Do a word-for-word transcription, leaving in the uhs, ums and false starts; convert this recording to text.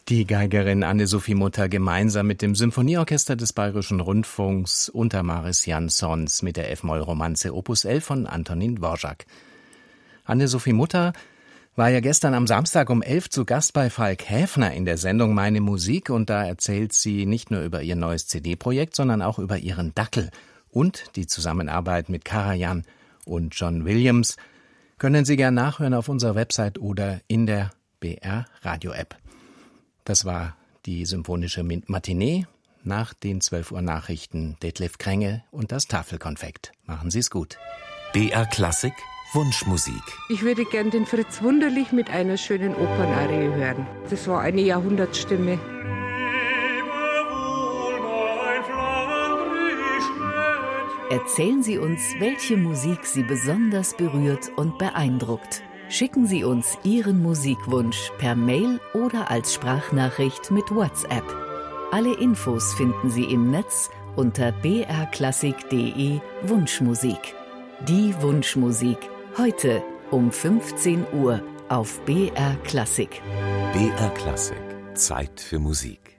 Die Geigerin Anne-Sophie Mutter gemeinsam mit dem Symphonieorchester des Bayerischen Rundfunks unter Maris Jansons mit der F-Moll-Romanze Opus elf von Antonín Dvořák. Anne-Sophie Mutter war ja gestern am Samstag um elf zu Gast bei Falk Häfner in der Sendung Meine Musik, und da erzählt sie nicht nur über ihr neues C D-Projekt, sondern auch über ihren Dackel und die Zusammenarbeit mit Karajan und John Williams. Können Sie gern nachhören auf unserer Website oder in der B R Radio App. Das war die symphonische Matinee nach den zwölf Uhr Nachrichten. Detlef Krenge und das Tafelkonfekt. Machen Sie es gut. B R Klassik Wunschmusik. Ich würde gern den Fritz Wunderlich mit einer schönen Opernarie hören. Das war eine Jahrhundertstimme. Erzählen Sie uns, welche Musik Sie besonders berührt und beeindruckt. Schicken Sie uns Ihren Musikwunsch per Mail oder als Sprachnachricht mit WhatsApp. Alle Infos finden Sie im Netz unter b r klassik punkt d e Wunschmusik. Die Wunschmusik. Heute um fünfzehn Uhr auf B R Klassik. B R Klassik. Zeit für Musik.